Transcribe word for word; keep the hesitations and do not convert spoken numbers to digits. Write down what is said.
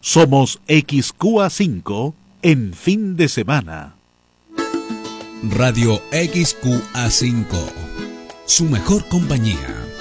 Somos X Q A cinco en fin de semana. Radio X Q A cinco, su mejor compañía.